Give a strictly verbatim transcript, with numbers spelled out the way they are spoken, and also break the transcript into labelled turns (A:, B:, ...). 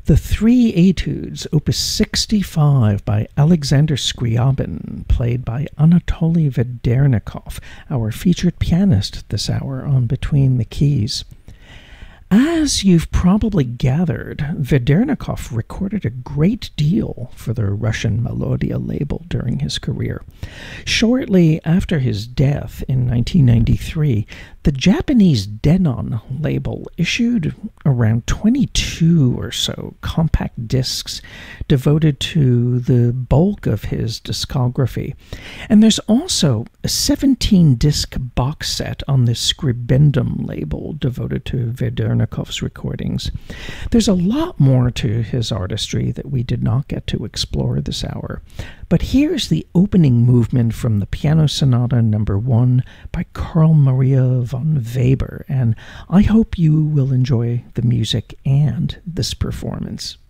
A: The Three Etudes, Opus sixty-five by Alexander Scriabin, played by Anatoly Vedernikov, our featured pianist this hour on Between the Keys. As you've probably gathered, Vedernikov recorded a great deal for the Russian Melodia label during his career. Shortly after his death in nineteen ninety-three, the Japanese Denon label issued around twenty-two or so compact discs devoted to the bulk of his discography. And there's also a seventeen-disc box set on the Scribendum label devoted to Vedernikov's recordings. There's a lot more to his artistry that we did not get to explore this hour. But here's the opening movement from the Piano Sonata Number One by Carl Maria von Weber, and I hope you will enjoy the music and this performance.